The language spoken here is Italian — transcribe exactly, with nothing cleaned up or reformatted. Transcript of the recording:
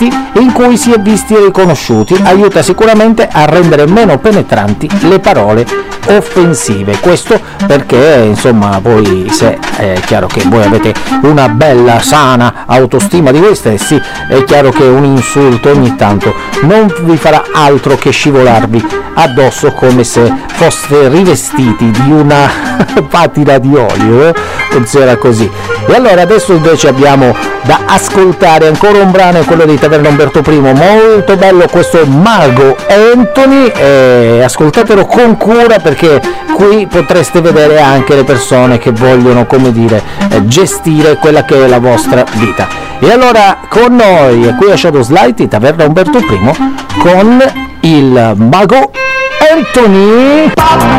contesti in cui si è visti riconosciuti, aiuta sicuramente a rendere meno penetranti le parole offensive. Questo perché, insomma, poi se è chiaro che voi avete una bella, sana autostima di voi stessi, è chiaro che un insulto ogni tanto non vi farà altro che scivolarvi addosso come se foste rivestiti di una patina di olio, eh? Funziona così. E allora adesso invece abbiamo da ascoltare ancora un brano, quello di Taverna Umberto I, molto bello questo Mago Anthony, e ascoltatelo con cura perché qui potreste vedere anche le persone che vogliono, come dire, gestire quella che è la vostra vita. E allora con noi qui a Shadows Light Taverna Umberto I con il Mago Anthony.